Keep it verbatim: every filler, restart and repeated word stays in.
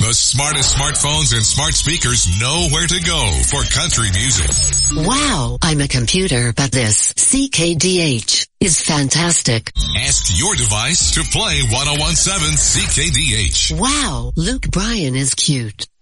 The smartest smartphones and smart speakers know where to go for country music. Wow, I'm a computer, but this C K D H is fantastic. Ask your device to play ten seventeen C K D H. Wow, Luke Bryan is cute.